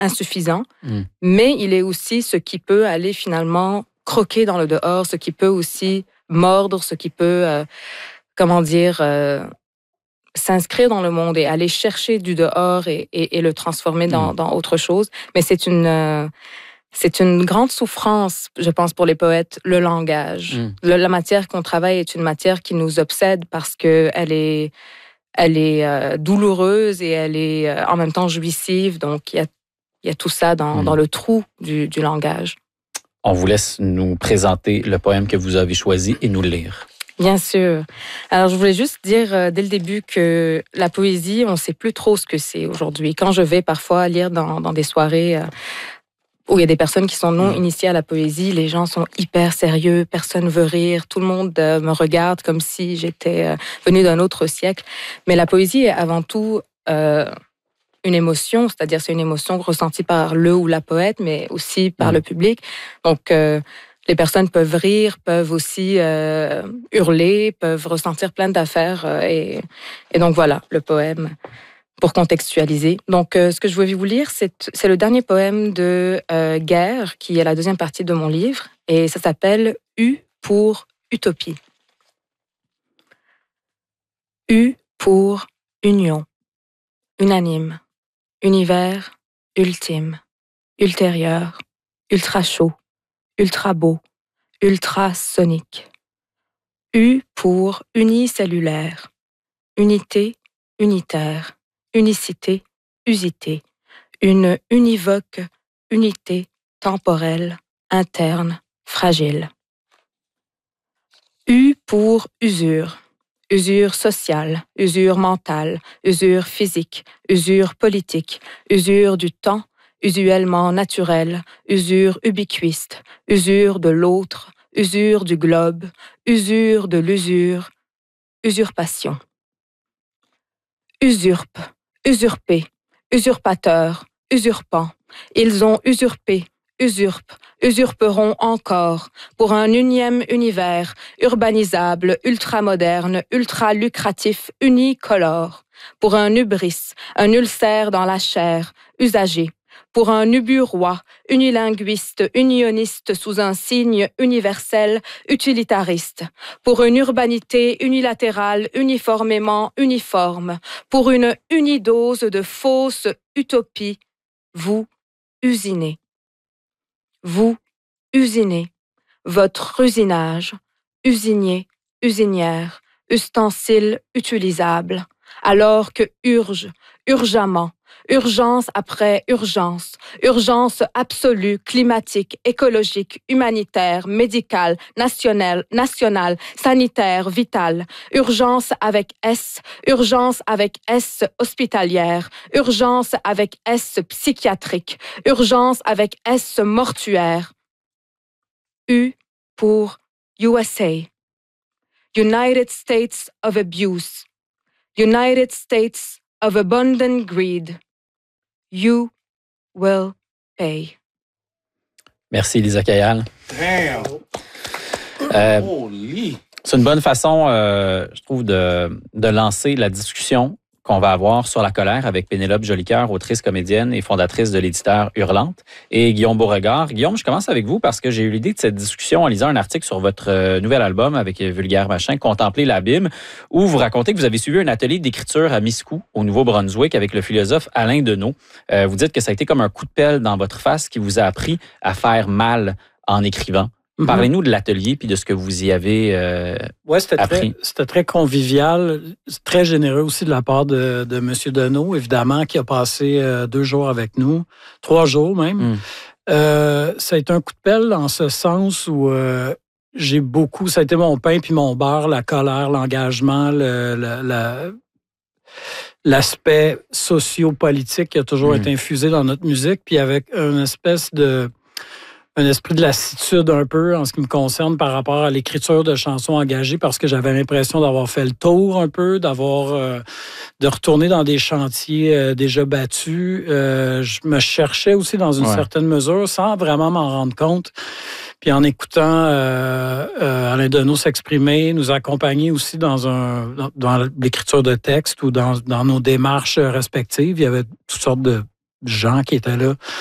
insuffisant, mais il est aussi ce qui peut aller finalement croquer dans le dehors, ce qui peut aussi mordre, ce qui peut, s'inscrire dans le monde et aller chercher du dehors et le transformer dans autre chose. Mais c'est une grande souffrance, je pense, pour les poètes, le langage. La matière qu'on travaille est une matière qui nous obsède parce qu'elle est douloureuse et elle est en même temps jouissive. Donc, il y a tout ça dans le trou du langage. On vous laisse nous présenter le poème que vous avez choisi et nous le lire. Bien sûr. Alors, je voulais juste dire dès le début que la poésie, on ne sait plus trop ce que c'est aujourd'hui. Quand je vais parfois lire dans des soirées où il y a des personnes qui sont non initiées à la poésie, les gens sont hyper sérieux, personne ne veut rire, tout le monde me regarde comme si j'étais venue d'un autre siècle. Mais la poésie est avant tout une émotion, c'est-à-dire c'est une émotion ressentie par le ou la poète, mais aussi par le public. Donc, les personnes peuvent rire, peuvent aussi hurler, peuvent ressentir plein d'affaires. Et donc voilà, le poème, pour contextualiser. Donc, ce que je voulais vous lire, c'est le dernier poème de Guerre, qui est la deuxième partie de mon livre. Et ça s'appelle « U pour utopie ». U pour union, unanime, univers, ultime, ultérieur, ultra chaud, ultra beau, ultrasonique. U pour unicellulaire, unité, unitaire, unicité, usité, une univoque unité temporelle, interne, fragile. U pour usure, usure sociale, usure mentale, usure physique, usure politique, usure du temps, usuellement naturel, usure ubiquiste, usure de l'autre, usure du globe, usure de l'usure, usurpation. Usurpe, usurpé, usurpateur, usurpant. Ils ont usurpé, usurpent, usurperont encore pour un unième univers urbanisable, ultramoderne, ultra-lucratif, unicolore. Pour un hubris, un ulcère dans la chair, usagé. Pour un ubu-roi, unilinguiste, unioniste sous un signe universel, utilitariste. Pour une urbanité unilatérale, uniformément uniforme. Pour une unidose de fausse utopie, vous usinez. Vous usinez. Votre usinage, usinier, usinière, ustensile utilisable. Alors que urgemment, urgence après urgence, urgence absolue, climatique, écologique, humanitaire, médicale, nationale, sanitaire, vitale, urgence avec S hospitalière, urgence avec S psychiatrique, urgence avec S mortuaire. U pour USA. United States of Abuse. United States of abundant greed. You will pay. Merci, Elisa Cayal. C'est une bonne façon, je trouve, de lancer la discussion qu'on va avoir sur la colère avec Pénélope Jolicoeur, autrice, comédienne et fondatrice de l'éditeur Hurlante, et Guillaume Beauregard. Guillaume, je commence avec vous parce que j'ai eu l'idée de cette discussion en lisant un article sur votre nouvel album avec Vulgaire Machin, Contempler l'abîme, où vous racontez que vous avez suivi un atelier d'écriture à Miscou, au Nouveau-Brunswick, avec le philosophe Alain Deneau. Vous dites que ça a été comme un coup de pelle dans votre face qui vous a appris à faire mal en écrivant. Parlez-nous de l'atelier puis de ce que vous y avez appris. C'était très convivial, très généreux aussi de la part de M. Deneau, évidemment, qui a passé 2 jours avec nous, 3 jours même. Ça a été un coup de pelle en ce sens où ça a été mon pain puis mon beurre, la colère, l'engagement, l'aspect socio-politique qui a toujours été infusé dans notre musique, puis avec un esprit de lassitude un peu en ce qui me concerne par rapport à l'écriture de chansons engagées, parce que j'avais l'impression d'avoir fait le tour un peu, de retourner dans des chantiers déjà battus. Je me cherchais aussi dans une certaine mesure sans vraiment m'en rendre compte. Puis en écoutant Alain Deneau s'exprimer, nous accompagner aussi dans l'écriture de textes ou dans nos démarches respectives, il y avait toutes sortes de gens qui étaient là.